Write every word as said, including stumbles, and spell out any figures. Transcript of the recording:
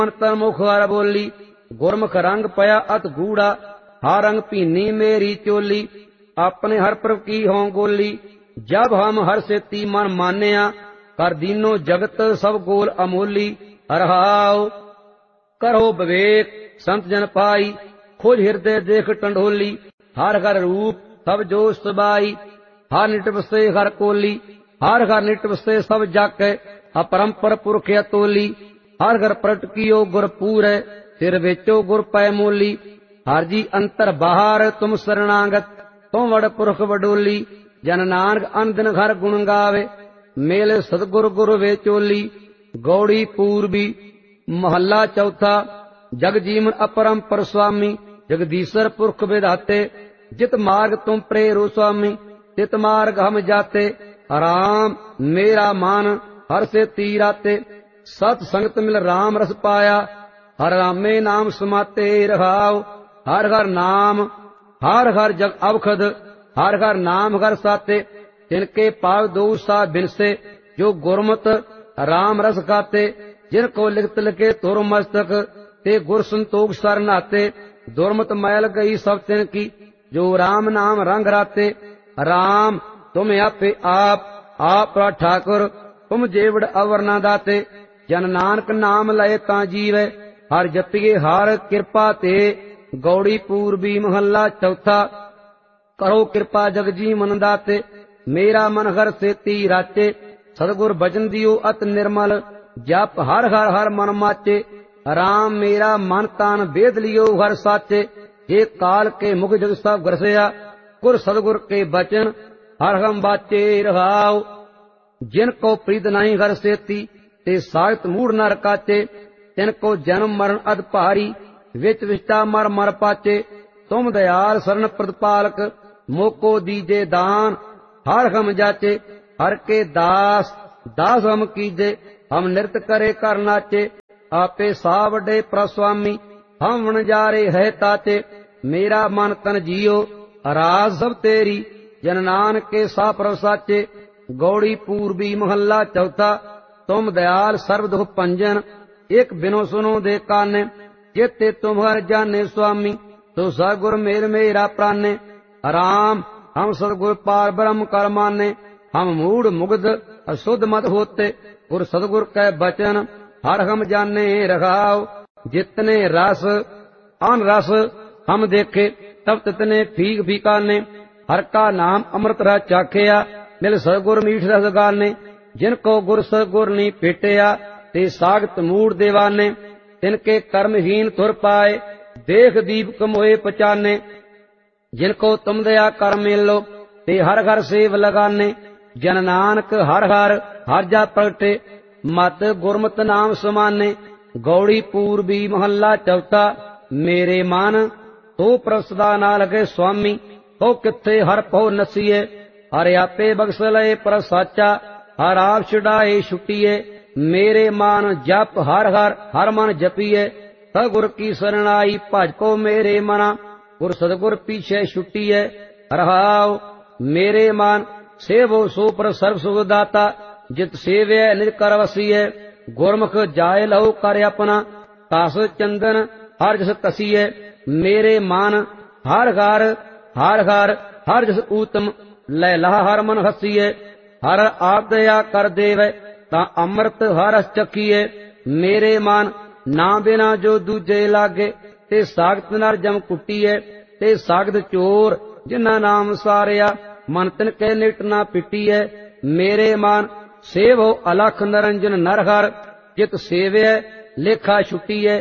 ਤਨ ਮੁਖ ਹਰ ਬੋਲੀ, ਗੁਰਮੁਖ ਰੰਗ ਪਿਆ ਅਤ ਗੂੜਾ, ਹਰ ਰੰग ਭੀਨੀ ਮੇਰੀ ਚੋਲੀ, अपने हर प्रभ की हों गोली, जब हम हर सेती मन मान्या, कर दीनो जगत सब गोल अमोली। रहाओ करो विवेक संत जन पाई, खोज हृदय देख टंडोली, हर हर रूप सब जो सबाई, हर निट बसे हर कोली, हर हर निट बसे सब जाके, अपरंपर पुरख अतोली, हर हर प्रट कियो गुरपूर है, सिर बेचो गुर पै मोली, हर जी अंतर बाहर तुम शरणागत, तुम वड़ पुरख वडोली, जन नानक अन दिन घर गुण गावे, मेले सतगुर गुरु वे चोली। गौड़ी पूर्वी महला चौथा, जग जीवन अपरंपर स्वामी, जगदीश्वर पुरख विधाते, जित मार्ग तुम प्रेरो स्वामी, तित मार्ग हम जाते, राम मेरा मान हर से तीराते, सत संगत मिल राम रस पाया, हर रामे नाम समाते। रहाओ हर हर नाम हर हर जग अवखद, हर हर नाम हर साते, तिनके पाव दो सा बिनसे, जो गुरमत राम रस गाते, जिनको लिखत लिखे तुर मस्तक, ते गुर संतोख सर नाते, दुर्मत मैल गई सब तिनकी, जो राम नाम रंग राते। राम तुम आपे आप आप ठाकुर, तुम जेवड़ अवर ना दाते, जन नानक नाम लय ता जीवे, हर जपिए हर कृपा ते। गौड़ी पूर्वी महला चौथा, करो कृपा जग जी मन दाते, मेरा मन हर सेती राचे, सतगुर भजन दियो अत निर्मल, जप हर हर हर मन माचे, राम मेरा मन तान वेद लियो हर साचे, ये काल के मुख जग सब ग्रसया, गुर सतगुर के बचन हर हम बाचे। रहाओ जिनको प्रीत नहीं हर सेती, ते सागत मूढ़ न रकाचे, तिनको जन्म मरण अद भारी, विच विष्टा मर मर पाचे, तुम दयाल शरण प्रतिपालक, मोको दीजे दान हर हम जाचे, हर के दास दास हम कीजे, हम नृत्य करे कर नाचे, आपे सावडे प्रस्वामी, हम वनजारे है ताचे, मेरा मन तन जियो राज सब तेरी, जन नानक के सा प्रसाचे। गौड़ी पूर्वी महला चौथा, तुम दयाल सर्व दुख पंजन, एक बिनो सुनो दे काने, जेते तुम हर जाने स्वामी, तो सगुर मेर मेरा प्राणे। राम हम सतगुर पार ब्रह्म कर माने, हम मूढ़ मुग्ध अशुद्ध मत होते, गुर सतगुर कै बचन हर हम जाने। रखाओ जितने रस अन रस हम देखे, तब तितने फीक फीकाने, हर का नाम अमृत रस चाखिया, मिल सतगुर मीठ रस गाने, जिनको गुर सतगुर नी पेटिया, ते सागत मूढ़ देवाने, तिनके कर्महीन तुर पाए, देख दीप मोए पचाने, जिनको तुम दया कर मिलो, ते हर घर सेव लगाने, जन नानक हर हर हर जा प्रगटे, मत गुरमत नाम समाने। गौड़ी पूर्वी महला चौथा, मेरे मन तो प्रसदा ना लगे स्वामी, तो किथे हर पौ नसीए, हर आपे बख्श लए पर साचा, हर आप छुड़ाए छुट्टीए, मेरे मान जप हर हर हर मन जपिए, सगुर की शरणाई भज को मेरे मना, गुर सतगुर पीछे छुट्टीए। रहाओ मेरे मान सेवो सो पर सर्व सुख दाता, जित सेवे निज कर वसीए, गुरमुख जाय लहु कर अपना, तास चंदन हर जस कसीए, मेरे मान हर हर हर हर हर जस ऊतम, लै लहा हर मन हसीए, हर आप दया कर देवे, ता अमृत हर रस चखीए, मेरे मान ना बिना जो दूजे लागे, ते सागत नर जम कुटीए, ते सागत चोर जिन्ना नाम सारिया, मन तिन के निट ना पिटीए, मेरे मान सेवो अलख नरंजन नर हर, जित सेवे लेखा छुटीए।